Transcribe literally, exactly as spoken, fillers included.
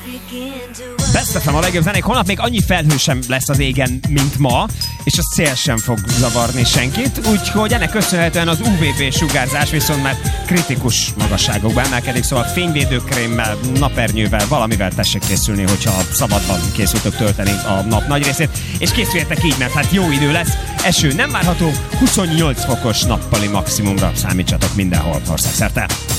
Best ef em a legjobb zenék. Holnap még annyi felhő sem lesz az égen, mint ma, és a szél sem fog zavarni senkit, úgyhogy ennek köszönhetően az u vé bé sugárzás viszont már kritikus magasságokban emelkedik, szóval fényvédőkrémmel, napernyővel, valamivel tessék készülni, hogyha szabadban készültök tölteni a nap nagy részét, és készüljetek így, mert hát jó idő lesz, eső nem várható, huszonnyolc fokos nappali maximumra számítsatok mindenhol országszerte.